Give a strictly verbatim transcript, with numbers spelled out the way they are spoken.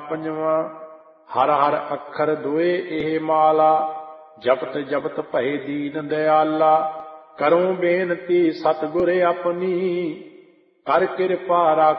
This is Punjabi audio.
ਪੰਜਵਾਂ। ਹਰ ਹਰ ਅੱਖਰ ਦੁਏ ਇਹ ਮਾਲਾ, ਜਪਤ ਜਪਤ ਭਏ ਦੀਨ ਦਿਆਲਾ। ਕਰੂੰ ਬੇਨਤੀ ਸਤਿਗੁਰ ਆਪਣੀ, ਕਰ ਕਿਰਪਾ